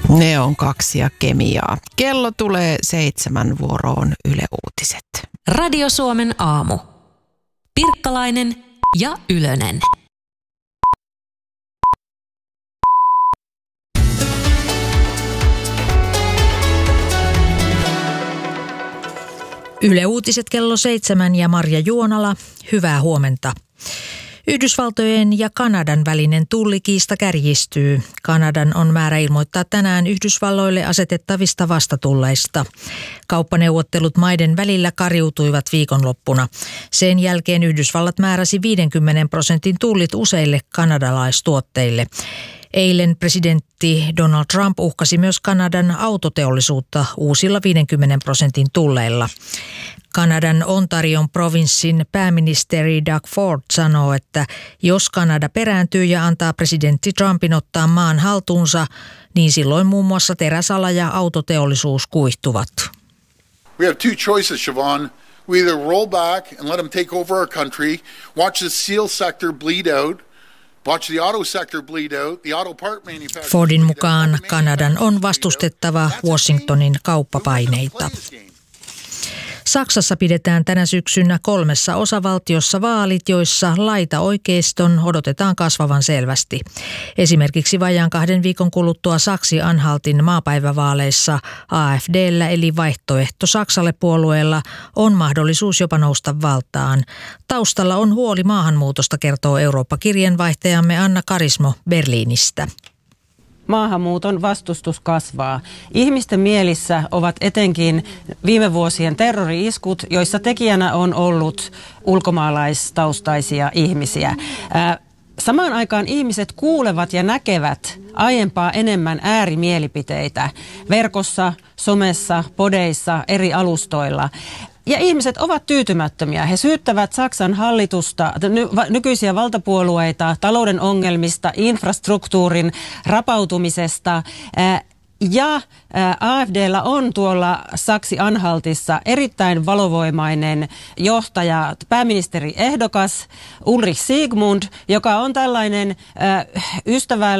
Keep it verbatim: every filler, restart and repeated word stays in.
Ne on kaksi ja kemiaa. Kello tulee seitsemän vuoroon Yle Uutiset. Radio Suomen aamu. Pirkkalainen ja Ylönen. Yle Uutiset kello seitsemän ja Marja Juonala, hyvää huomenta. Yhdysvaltojen ja Kanadan välinen tullikiista kärjistyy. Kanadan on määrä ilmoittaa tänään Yhdysvalloille asetettavista vastatulleista. Kauppaneuvottelut maiden välillä kariutuivat viikonloppuna. Sen jälkeen Yhdysvallat määräsi viidenkymmenen prosentin tullit useille kanadalaistuotteille. Eilen presidentti Donald Trump uhkasi myös Kanadan autoteollisuutta uusilla viidenkymmenen prosentin tulleilla. Kanadan Ontarion provinssin pääministeri Doug Ford sanoo, että jos Kanada perääntyy ja antaa presidentti Trumpin ottaa maan haltuunsa, niin silloin muun muassa teräsala ja autoteollisuus kuihtuvat. We have two choices, Siobhan. We either roll back and let them take over our country, watch the steel sector bleed out, watch the auto sector bleed out, the auto part manufacturers. Fordin mukaan Kanadan on vastustettava Washingtonin kauppapaineita. Saksassa pidetään tänä syksynä kolmessa osavaltiossa vaalit, joissa laitaoikeiston odotetaan kasvavan selvästi. Esimerkiksi vajaan kahden viikon kuluttua Saksi-Anhaltin maapäivävaaleissa A F D:llä eli vaihtoehto Saksalle puolueella on mahdollisuus jopa nousta valtaan. Taustalla on huoli maahanmuutosta, kertoo Eurooppa-kirjanvaihtajamme Anna Karismo Berliinistä. Maahanmuuton vastustus kasvaa. Ihmisten mielissä ovat etenkin viime vuosien terrori-iskut, joissa tekijänä on ollut ulkomaalaistaustaisia ihmisiä. Samaan aikaan ihmiset kuulevat ja näkevät aiempaa enemmän äärimielipiteitä verkossa, somessa, podeissa, eri alustoilla. Ja ihmiset ovat tyytymättömiä. He syyttävät Saksan hallitusta, ny, nykyisiä valtapuolueita talouden ongelmista, infrastruktuurin rapautumisesta. Ää, ja ää, A F D:llä on tuolla Saksi-Anhaltissa erittäin valovoimainen johtaja, pääministeri ehdokas Ulrich Siegmund, joka on tällainen ää, ystävällinen